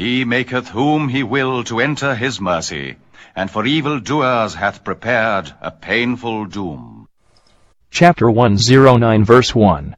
He maketh whom he will to enter his mercy, and for evildoers hath prepared a painful doom. Chapter 109 verse 1.